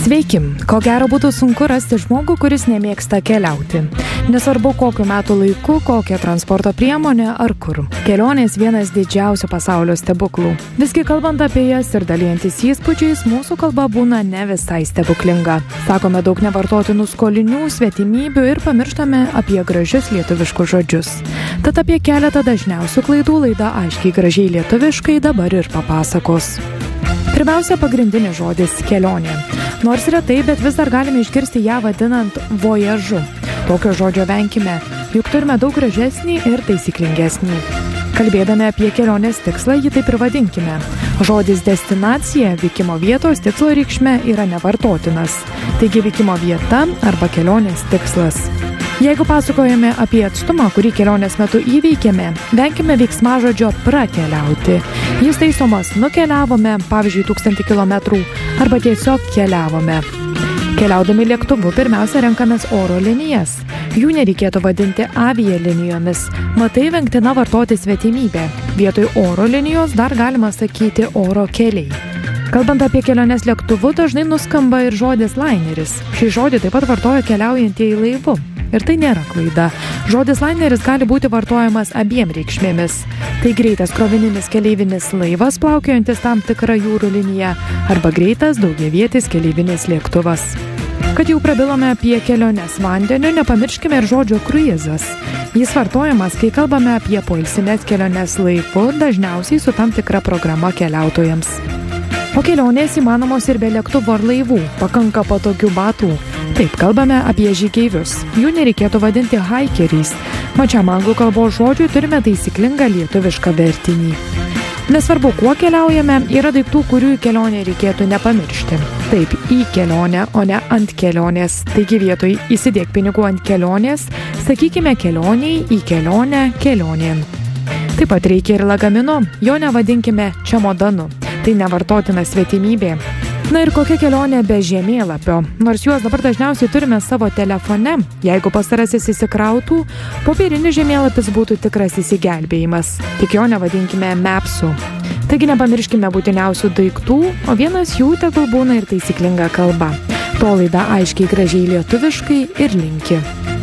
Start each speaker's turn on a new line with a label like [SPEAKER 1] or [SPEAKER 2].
[SPEAKER 1] Sveiki, ko gero būtų sunku rasti žmogų, kuris nemėgsta keliauti. Nesvarbu kokiu metų laiku, kokia transporto priemonė ar kur. Kelionės vienas didžiausių pasaulio stebuklų. Visgi kalbant apie jas ir dalyjantis įspūdžiais, mūsų kalba būna ne visai stebuklinga. Sakome daug nevartotinų skolinių, svetimybių ir pamirštame apie gražius lietuviškus žodžius. Tad apie keletą dažniausių klaidų laida Aiškiai gražiai lietuviškai dabar ir papasakos. Pirmiausia, pagrindinis žodis – kelionė. Nors retai, bet vis dar galime išgirsti ją vadinant vojažu. Tokio žodžio venkime, juk turime daug gražesnį ir taisyklingesnį. Kalbėdami apie kelionės tikslą, jį taip ir vadinkime. Žodis destinacija, vykimo vietos tikslo reikšme yra nevartotinas. Taigi vykimo vieta arba kelionės tikslas. Jeigu pasakojame apie atstumą, kurį kelionės metu įveikėme, venkime veiksmažodžio prakeliauti. Jis taisomas nukeliavome, pavyzdžiui, 1000 kilometrų, arba tiesiog keliavome. Keliaudami lėktuvu pirmiausia renkamės oro linijas. Jų nereikėtų vadinti avialinijomis. Matai, vengtina vartoti svetimybę. Vietoj oro linijos dar galima sakyti oro keliai. Kalbant apie keliones lėktuvu, dažnai nuskamba ir žodis laineris. Šį žodį taip pat vartoja keliaujantieji laivu. Ir tai nėra klaida. Žodis laineris gali būti vartojamas abiem reikšmėmis. Tai greitas krovininis keleivinis laivas plaukiojantis tam tikrą jūrų liniją arba greitas daugiavietis keleivinis lėktuvas. Kad jau prabilome apie keliones vandeniu, nepamirškime ir žodžio kruizas. Jis vartojamas, kai kalbame apie poilsines keliones laivu, dažniausiai su tam tikra programa keliautojams. O kelionės įmanomos ir be lėktuvų ar laivų, pakanka patogių batų. Taip, kalbame apie žygeivius. Jų nereikėtų vadinti haikeriais. Mačiam anglų kalbos žodžiui turime taisyklingą lietuvišką vertinį. Nesvarbu, kuo keliaujame, yra daiktų, kurių į kelionę reikėtų nepamiršti. Taip, į kelionę, o ne ant kelionės. Taigi vietoj įsidėk pinigų ant kelionės, sakykime kelioniai, į kelionę, kelionėn. Taip pat reikia ir lagamino, jo nevadinkime čemodanu. Tai nevartotina svetimybė. Na ir kokia kelionė be žemėlapio? Nors juos dabar dažniausiai turime savo telefone, jeigu pastarasis įsikrautų, popierinis žemėlapis būtų tikras įsigelbėjimas. Tik jo nevadinkime mapsu. Taigi nepamirškime būtiniausių daiktų, o vienas jų tegul būna ir taisyklinga kalba. To laida Aiškiai gražiai lietuviškai ir linki.